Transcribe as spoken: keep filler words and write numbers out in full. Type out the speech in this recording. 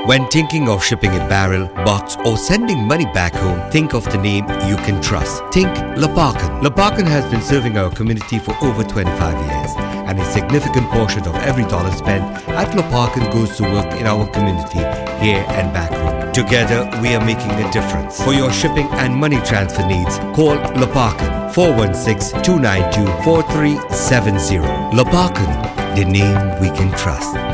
When thinking of shipping a barrel, box or sending money back home, think of the name you can trust. Think Lapakan. Lapakan has been serving our community for over twenty-five years, and a significant portion of every dollar spent at Lapakan goes to work in our community here and back home. Together, we are making a difference. For your shipping and money transfer needs, call Lapakan four one six, two nine two, four three seven zero. Lapakan, the name we can trust.